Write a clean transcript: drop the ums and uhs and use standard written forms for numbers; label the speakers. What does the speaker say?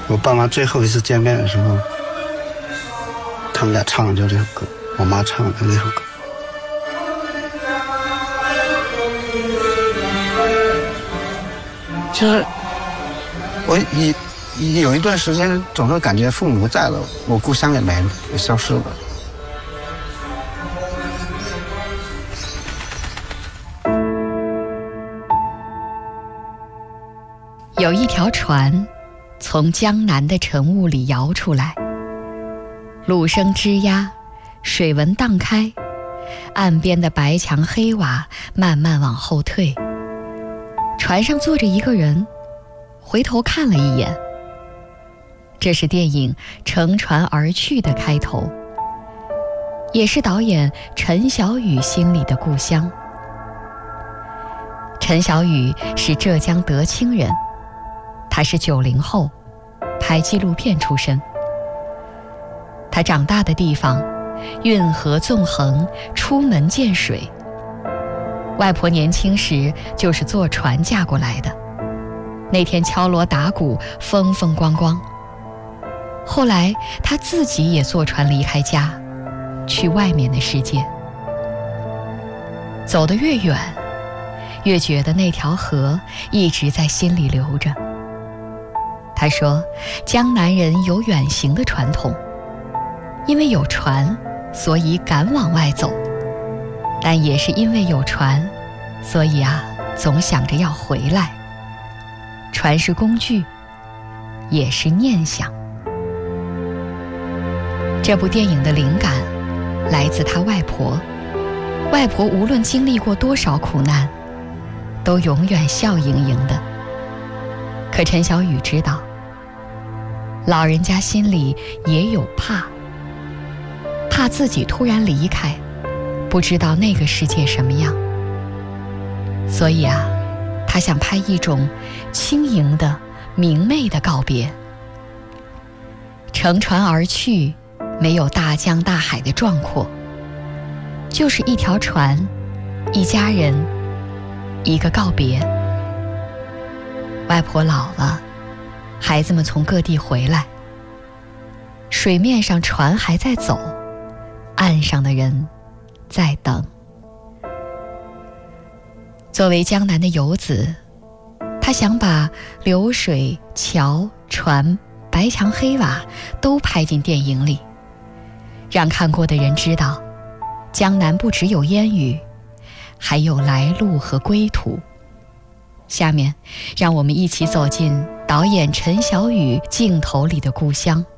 Speaker 1: 我爸妈最后一次见面的时候，他们俩唱的就这首歌，我妈唱的就这首歌。就是我有一段时间总是感觉父母不在了，我故乡也没了，也消失了。
Speaker 2: 有一条船从江南的晨雾里摇出来，橹声吱呀，水纹荡开，岸边的白墙黑瓦慢慢往后退。船上坐着一个人，回头看了一眼。这是电影《乘船而去》的开头，也是导演陈晓宇心里的故乡。陈晓宇是浙江德清人，他是90后，拍纪录片出身。他长大的地方，运河纵横，出门见水。外婆年轻时就是坐船嫁过来的，那天敲锣打鼓，风风光光。后来他自己也坐船离开家，去外面的世界。走得越远，越觉得那条河一直在心里流着。他说，江南人有远行的传统，因为有船，所以敢往外走，但也是因为有船，所以总想着要回来。船是工具，也是念想。这部电影的灵感来自他外婆，外婆无论经历过多少苦难，都永远笑盈盈的。可陈晓宇知道，老人家心里也有怕自己突然离开，不知道那个世界什么样。所以他想拍一种轻盈的、明媚的告别。乘船而去，没有大江大海的壮阔，就是一条船，一家人，一个告别。外婆老了，孩子们从各地回来，水面上船还在走，岸上的人在等。作为江南的游子，他想把流水、桥、船、白墙黑瓦都拍进电影里，让看过的人知道，江南不只有烟雨，还有来路和归途。下面让我们一起走进导演陈晓宇镜头里的故乡。